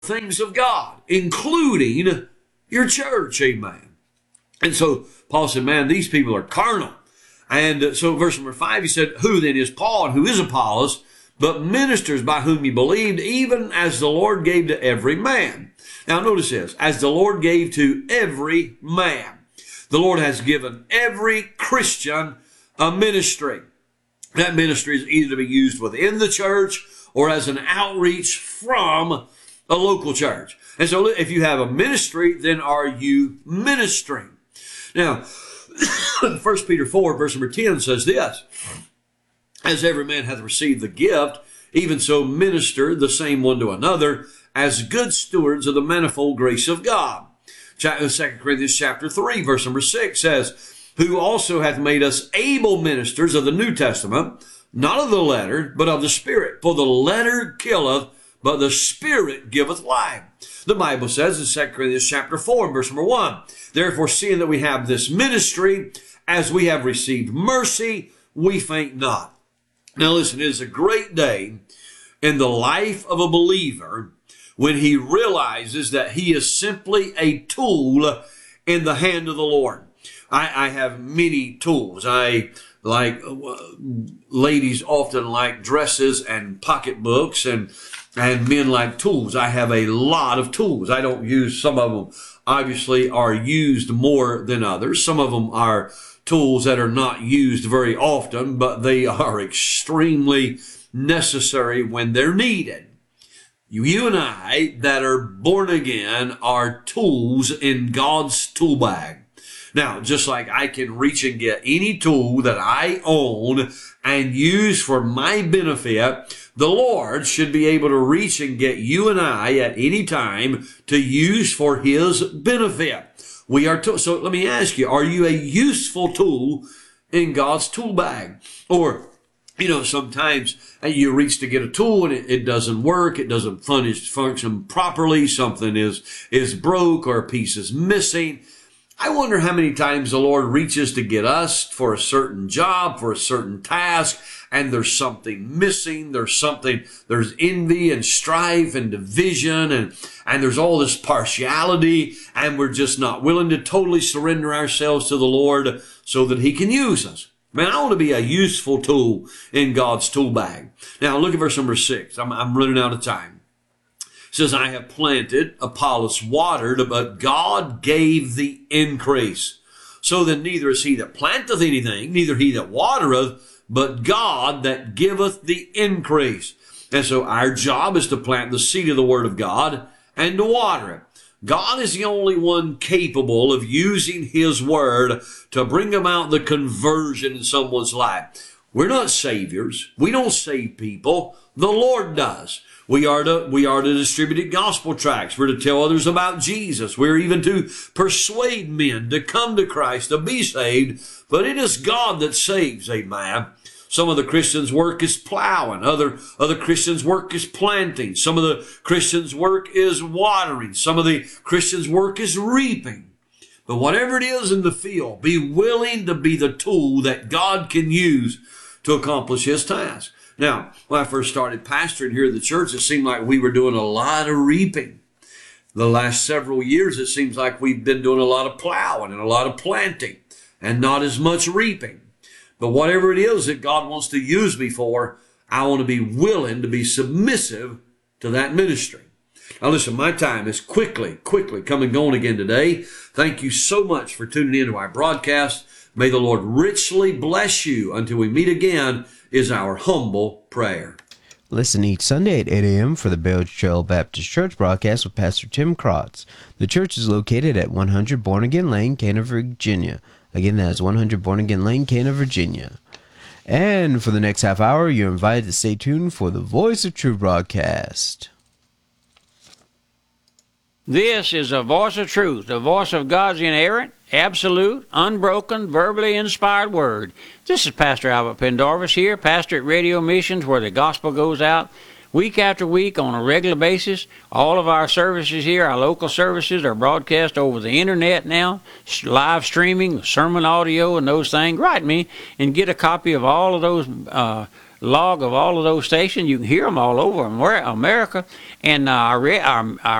things of God, including your church. Amen. And so Paul said, man, these people are carnal. And so verse number 5, he said, who then is Paul and who is Apollos, but ministers by whom you believed, even as the Lord gave to every man. Now notice this, as the Lord gave to every man. The Lord has given every Christian a ministry. That ministry is either to be used within the church or as an outreach from a local church. And so if you have a ministry, then are you ministering? Now, 1 Peter 4, verse number 10 says this, as every man hath received the gift, even so minister the same one to another, as good stewards of the manifold grace of God. 2 Corinthians chapter 3, verse number 6 says, who also hath made us able ministers of the New Testament, not of the letter, but of the Spirit. For the letter killeth, but the Spirit giveth life. The Bible says in 2 Corinthians chapter 4, verse number 1, therefore, seeing that we have this ministry, as we have received mercy, we faint not. Now listen, it is a great day in the life of a believer when he realizes that he is simply a tool in the hand of the Lord. I have many tools. Ladies often like dresses and pocketbooks, and men like tools. I have a lot of tools. I don't use, some of them obviously are used more than others. Some of them are tools that are not used very often, but they are extremely necessary when they're needed. You and I that are born again are tools in God's tool bag. Now, just like I can reach and get any tool that I own and use for my benefit, the Lord should be able to reach and get you and I at any time to use for His benefit. We are so let me ask you, are you a useful tool in God's tool bag? Or, sometimes you reach to get a tool and it doesn't work. It doesn't function properly. Something is broke or a piece is missing. I wonder how many times the Lord reaches to get us for a certain job, for a certain task, and there's something missing. There's envy and strife and division, and there's all this partiality, and we're just not willing to totally surrender ourselves to the Lord so that He can use us. Man, I want to be a useful tool in God's tool bag. Now, look at verse number 6. I'm running out of time. It says, I have planted, Apollos watered, but God gave the increase. So then neither is he that planteth anything, neither he that watereth, but God that giveth the increase. And so our job is to plant the seed of the Word of God and to water it. God is the only one capable of using His Word to bring about the conversion in someone's life. We're not saviors. We don't save people. The Lord does. We are to distribute gospel tracts. We're to tell others about Jesus. We're even to persuade men to come to Christ, to be saved. But it is God that saves, amen. Some of the Christians' work is plowing. Other Christians' work is planting. Some of the Christians' work is watering. Some of the Christians' work is reaping. But whatever it is in the field, be willing to be the tool that God can use to accomplish His task. Now, when I first started pastoring here at the church, it seemed like we were doing a lot of reaping. The last several years, it seems like we've been doing a lot of plowing and a lot of planting and not as much reaping. But whatever it is that God wants to use me for, I want to be willing to be submissive to that ministry. Now listen, my time is quickly coming and going again today. Thank you so much for tuning in to our broadcast. May the Lord richly bless you. Until we meet again is our humble prayer. Listen each Sunday at 8 a.m. for the Bales Trail Baptist Church broadcast with Pastor Tim Krotz. The church is located at 100 Born Again Lane, Cana, Virginia. Again, that is 100 Born Again Lane, Cana, Virginia. And for the next half hour, you're invited to stay tuned for the Voice of True broadcast. This is a voice of truth, the voice of God's inerrant, absolute, unbroken, verbally inspired word. This is Pastor Albert Pendorvis here, pastor at Radio Missions, where the gospel goes out week after week on a regular basis. All of our services here, our local services, are broadcast over the internet now, live streaming, sermon audio, and those things. Write me and get a copy of all of those log of all of those stations. You can hear them all over America. And our